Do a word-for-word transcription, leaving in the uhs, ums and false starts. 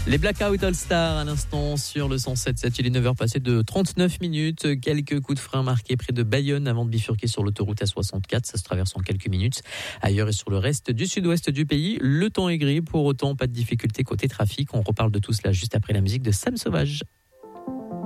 Les Blackout All Stars à l'instant sur le cent sept virgule sept. Il est neuf heures passées de trente-neuf minutes. Quelques coups de frein marqués près de Bayonne avant de bifurquer sur l'autoroute A soixante-quatre. Ça se traverse en quelques minutes. Ailleurs et sur le reste du sud-ouest du pays, le temps est gris. Pour autant, pas de difficulté côté trafic. On reparle de tout cela juste après la musique de Sam Sauvage.